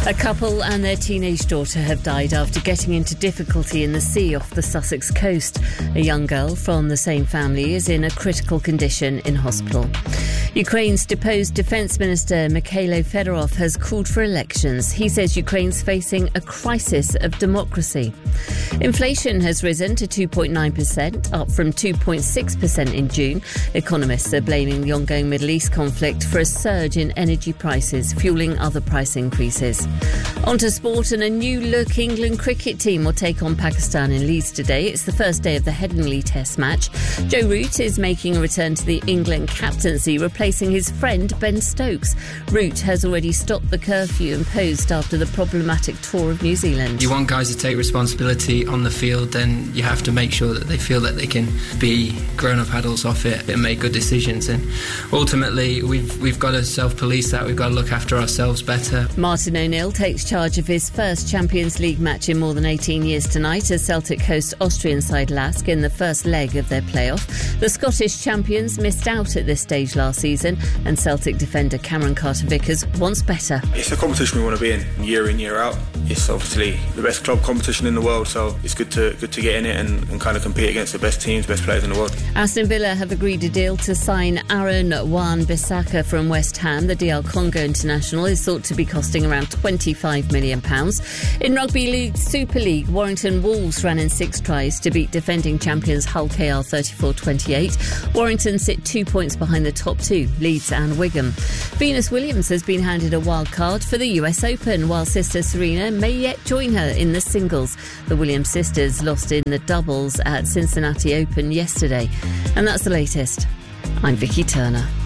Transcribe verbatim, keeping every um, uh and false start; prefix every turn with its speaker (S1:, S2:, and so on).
S1: A couple and their teenage daughter have died after getting into difficulty in the sea off the Sussex coast. A young girl from the same family is in a critical condition in hospital. Ukraine's deposed Defence Minister Mikhailo Fedorov has called for elections. He says Ukraine's facing a crisis of democracy. Inflation has risen to two point nine percent, up from two point six percent in June. Economists are blaming the ongoing Middle East conflict for a surge in energy prices, fuelling other price increases. On to sport, and a new-look England cricket team will take on Pakistan in Leeds today. It's the first day of the Headingley Test match. Joe Root is making a return to the England captaincy, replacing his friend Ben Stokes. Root has already stopped the curfew imposed after the problematic tour of New Zealand.
S2: You want guys to take responsibility on the field, then you have to make sure that they feel that they can be grown-up adults off it and make good decisions. And ultimately, we've we've got to self-police that. We've got to look after ourselves better.
S1: Martin O'Neill takes charge of his first Champions League match in more than eighteen years tonight as Celtic host Austrian side Lask in the first leg of their playoff. The Scottish champions missed out at this stage last season, and Celtic defender Cameron Carter-Vickers wants better.
S3: It's a competition we want to be in year in, year out. It's obviously the best club competition in the world, so it's good to good to get in it and, and kind of compete against the best teams, best players in the world. Aston
S1: Villa have agreed a deal to sign Aaron Wan-Bissaka from West Ham. The D R Congo international is thought to be costing around twenty-five million pounds. In Rugby League Super League, Warrington Wolves ran in six tries to beat defending champions Hull K R thirty-four twenty-eight. Warrington sit two points behind the top two, Leeds and Wigan. Venus Williams has been handed a wild card for the U S Open, while sister Serena may yet join her in the singles. The Williams sisters lost in the doubles at Cincinnati Open yesterday. And that's the latest. I'm Vicky Turner.